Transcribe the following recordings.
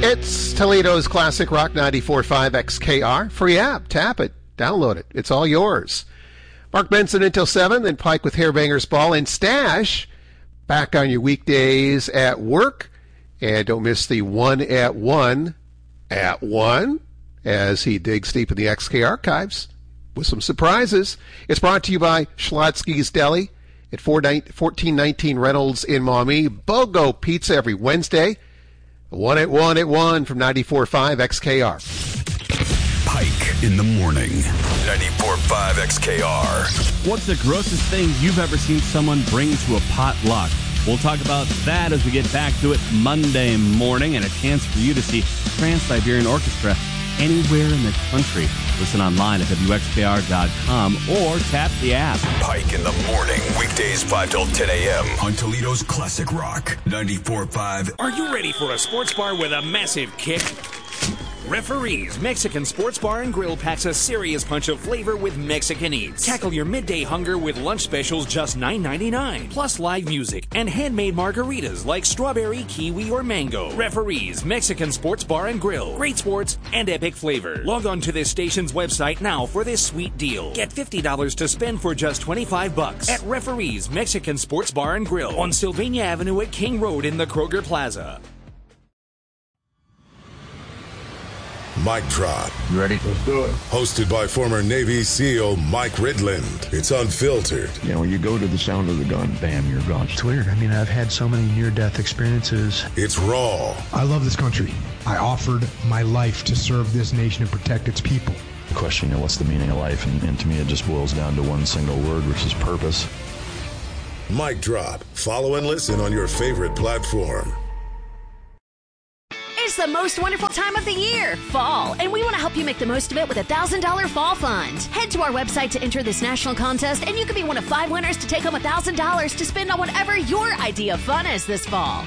It's Toledo's Classic Rock 94.5 XKR. Free app. Tap it. Download it. It's all yours. Mark Benson until 7, then Pike with Hairbangers Ball and Stash. Back on your weekdays at work. And don't miss the 1 at 1 at 1 as he digs deep in the XK archives with some surprises. It's brought to you by Schlotsky's Deli at 1419 Reynolds in Maumee. BOGO Pizza every Wednesday. 1 at 1 at 1 from 94.5 XKR. Pike in the morning. 94.5 XKR. What's the grossest thing you've ever seen someone bring to a potluck? We'll talk about that as we get back to it Monday morning, and a chance for you to see Trans-Siberian Orchestra anywhere in the country. Listen online at WXKR.com or tap the app. Pike in the morning. Weekdays 5 till 10 a.m. on Toledo's Classic Rock 94.5. Are you ready for a sports bar with a massive kick? Referees Mexican Sports Bar and Grill packs a serious punch of flavor with Mexican eats. Tackle your midday hunger with lunch specials just $9.99. Plus live music and handmade margaritas like strawberry, kiwi, or mango. Referees Mexican Sports Bar and Grill. Great sports and epic flavor. Log on to this station's website now for this sweet deal. Get $50 to spend for just $25 at Referees Mexican Sports Bar and Grill on Sylvania Avenue at King Road in the Kroger Plaza. Mic Drop. You ready? Let's do it. Hosted by former Navy SEAL Mike Ridland. It's unfiltered. You know, when you go to the sound of the gun, bam, you're gone. It's weird. I mean, I've had so many near-death experiences. It's raw. I love this country. I offered my life to serve this nation and protect its people. The question, you know, what's the meaning of life? And to me, it just boils down to one single word, which is purpose. Mic Drop. Follow and listen on your favorite platform. It's the most wonderful time of the year, fall, and we want to help you make the most of it with a $1,000 fall fund. Head to our website to enter this national contest, and you could be one of 5 winners to take home $1,000 to spend on whatever your idea of fun is this fall.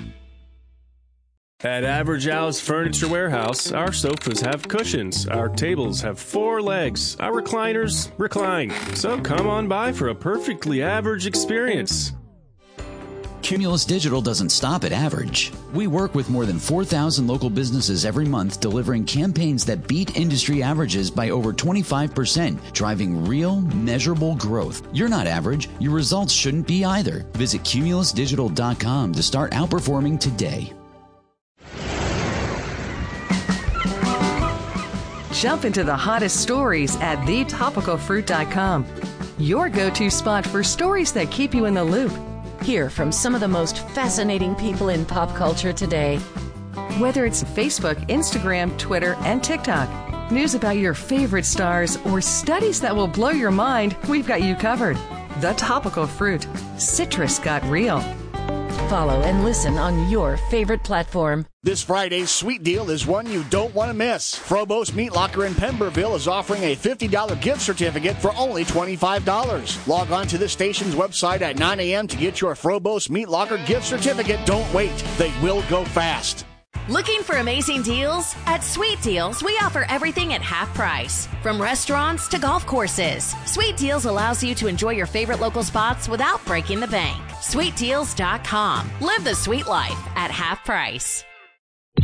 At Average Al's Furniture Warehouse, our sofas have cushions, our tables have 4 legs, our recliners recline. So come on by for a perfectly average experience. Cumulus Digital doesn't stop at average. We work with more than 4,000 local businesses every month, delivering campaigns that beat industry averages by over 25%, driving real, measurable growth. You're not average. Your results shouldn't be either. Visit cumulusdigital.com to start outperforming today. Jump into the hottest stories at thetopicalfruit.com. Your go-to spot for stories that keep you in the loop. Hear from some of the most fascinating people in pop culture today. Whether it's Facebook, Instagram, Twitter, and TikTok, news about your favorite stars, or studies that will blow your mind, we've got you covered. The Topical Fruit. Citrus got real. Follow and listen on your favorite platform. This Friday's sweet deal is one you don't want to miss. Frobos Meat Locker in Pemberville is offering a $50 gift certificate for only $25. Log on to this station's website at 9 a.m. to get your Frobos Meat Locker gift certificate. Don't wait. They will go fast. Looking for amazing deals? At Sweet Deals, we offer everything at half price. From restaurants to golf courses, Sweet Deals allows you to enjoy your favorite local spots without breaking the bank. SweetDeals.com. Live the sweet life at half price.